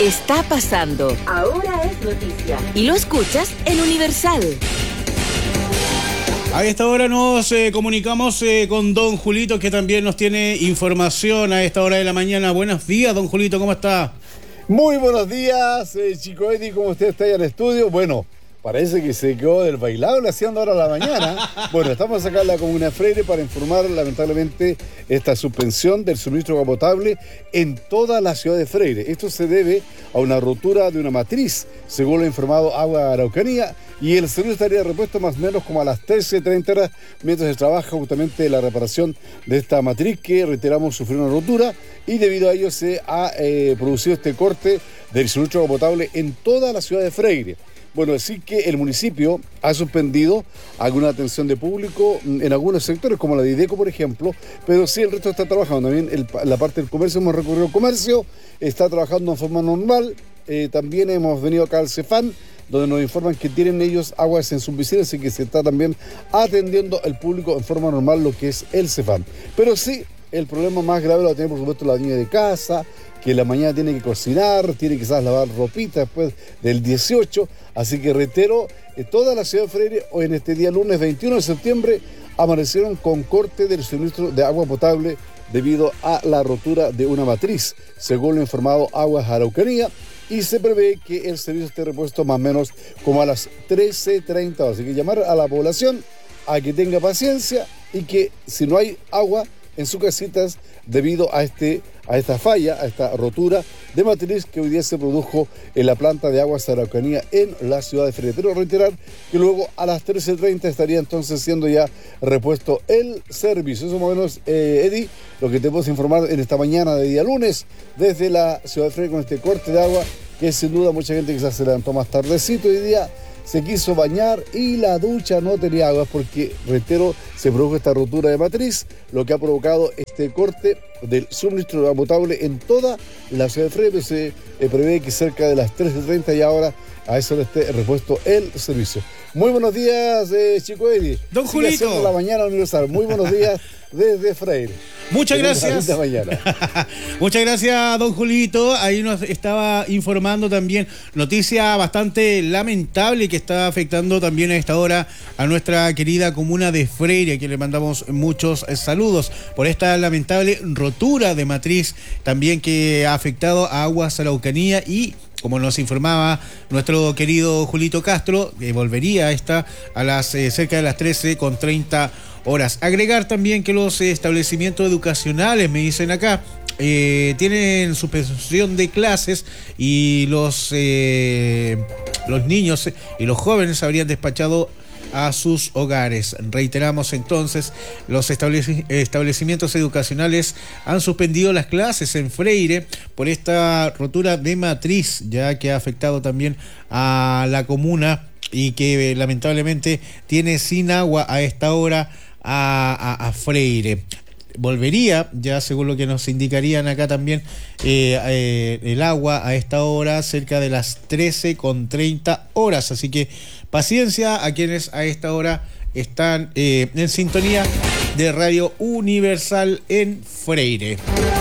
está pasando. Ahora es noticia. Y lo escuchas en Universal. A esta hora nos comunicamos con don Julito, que también nos tiene información a esta hora de la mañana. Buenos días, don Julito, ¿cómo está? Muy buenos días, Chico Eddie, ¿cómo usted está ahí al estudio? Bueno, parece que se quedó del bailable haciendo ahora la mañana. Bueno, estamos acá en la comuna de Freire para informar lamentablemente esta suspensión del suministro de agua potable en toda la ciudad de Freire. Esto se debe a una rotura de una matriz, según lo ha informado Agua Araucanía, y el servicio estaría repuesto más o menos como a las 13:30 horas, mientras se trabaja justamente la reparación de esta matriz que, reiteramos, sufrió una rotura, y debido a ello se ha producido este corte del suministro de agua potable en toda la ciudad de Freire. Bueno, decir que el municipio ha suspendido alguna atención de público en algunos sectores, como la de IDECO, por ejemplo, pero sí el resto está trabajando. También la parte del comercio, hemos recurrido al comercio, está trabajando en forma normal. También hemos venido acá al Cefam, donde nos informan que tienen ellos aguas en sus piscinas, así que se está también atendiendo el público en forma normal, lo que es el Cefam. Pero sí, el problema más grave lo tiene, por supuesto, la dueña de casa, que en la mañana tiene que cocinar, tiene que quizás lavar ropita después del 18, así que reitero, toda la ciudad de Freire, hoy en este día lunes 21 de septiembre, amanecieron con corte del suministro de agua potable debido a la rotura de una matriz, según lo ha informado Aguas Araucanía, y se prevé que el servicio esté repuesto más o menos como a las 13:30 horas. Así que llamar a la población a que tenga paciencia y que si no hay agua en sus casitas debido a esta falla, a esta rotura de matriz que hoy día se produjo en la planta de Aguas Araucanía en la ciudad de Freire. Pero reiterar que luego a las 13:30 estaría entonces siendo ya repuesto el servicio. Eso más o menos, Eddie, lo que te puedo informar en esta mañana de día lunes desde la ciudad de Freire con este corte de agua, que sin duda mucha gente quizás se levantó más tardecito hoy día, se quiso bañar y la ducha no tenía agua porque, reitero, se produjo esta rotura de matriz, lo que ha provocado este corte del suministro de agua potable en toda la ciudad de Freire. Se prevé que cerca de las 13:30 y ahora a eso le esté repuesto el servicio. Muy buenos días, Chico Eddie. Don Julito. Sigue la mañana universal. Muy buenos días desde Freire. Muchas gracias. Muchas gracias, don Julito. Ahí nos estaba informando también noticia bastante lamentable que está afectando también a esta hora a nuestra querida comuna de Freire, a quien le mandamos muchos saludos por esta lamentable rotura de matriz también que ha afectado a Aguas Araucanía y, como nos informaba nuestro querido Julito Castro, volvería a las cerca de las 13:30 horas. Agregar también que los establecimientos educacionales, me dicen acá, tienen suspensión de clases y los niños y los jóvenes habrían despachado a sus hogares. Reiteramos entonces, los establecimientos educacionales han suspendido las clases en Freire por esta rotura de matriz, ya que ha afectado también a la comuna y que lamentablemente tiene sin agua a esta hora a Freire. Volvería, ya según lo que nos indicarían acá también, el agua a esta hora cerca de las 13:30 horas. Así que paciencia a quienes a esta hora están en sintonía de Radio Universal en Freire.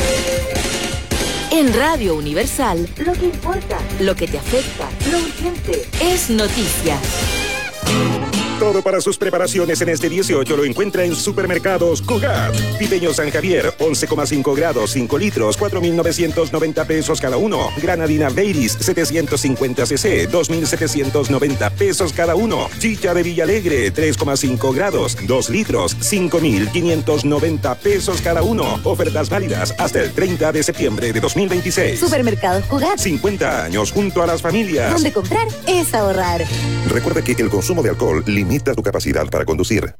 En Radio Universal, lo que importa, lo que te afecta, lo urgente, es noticia. Todo para sus preparaciones en este 18 lo encuentra en Supermercados Cugat. Pipeño San Javier, 11,5 grados, 5 litros, 4.990 pesos cada uno. Granadina Baileys, 750 cc, 2.790 pesos cada uno. Chicha de Villalegre, 3,5 grados, 2 litros, 5.590 pesos cada uno. Ofertas válidas hasta el 30 de septiembre de 2026. Supermercados Cugat. 50 años junto a las familias. Donde comprar es ahorrar. Recuerda que el consumo de alcohol limita tu capacidad para conducir.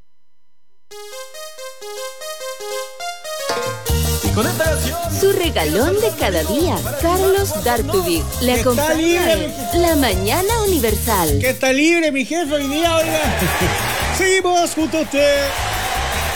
Su regalón de cada día, Carlos D'Artubig. Le acompaña en La Mañana Universal. Que está libre mi jefe hoy día, oiga. Seguimos junto a usted.